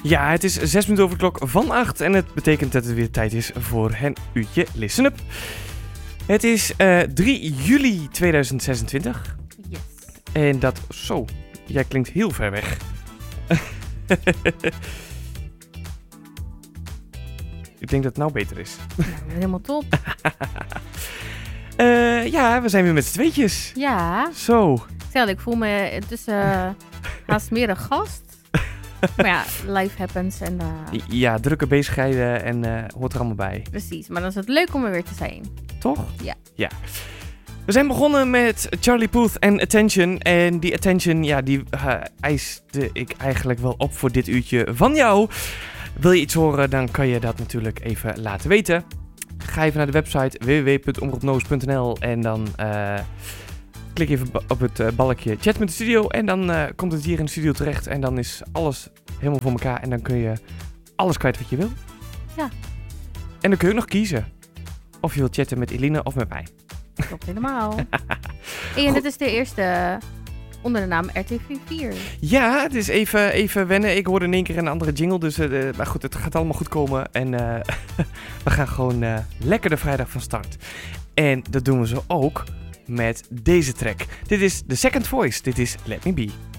Ja, het is 6 minuten over de klok van 8 en het betekent dat het weer tijd is voor een uurtje Listen Up. Het is 3 juli 2026 Yes. en dat... Zo, jij klinkt heel ver weg. Ik denk dat het nou beter is. Nou, helemaal top. Ja, we zijn weer met z'n tweetjes. Ja, Zo. stel, ik voel me tussen haast meer een gast. Maar ja, life happens en Ja, drukke bezigheden en hoort er allemaal bij. precies. Maar dan is het leuk om er weer te zijn. Toch? Ja. We zijn begonnen met Charlie Puth en Attention. En die Attention, ja, die eiste ik eigenlijk wel op voor dit uurtje van jou. Wil je iets horen, dan kan je dat natuurlijk even laten weten. Ga even naar de website www.omroepnoos.nl en dan klik even op het balkje chat met de studio. En dan komt het hier in de studio terecht en dan is alles helemaal voor elkaar. En dan kun je alles kwijt wat je wil. Ja. En dan kun je ook nog kiezen of je wilt chatten met Eline of met mij. Klopt helemaal. En dit is de eerste onder de naam RTV4. Ja, het is even wennen. Ik hoorde in één keer een andere jingle. Dus maar goed, het gaat allemaal goed komen. En we gaan gewoon lekker de vrijdag van start. En dat doen we zo ook met deze track. Dit is The Second Voice. Dit is Let Me Be.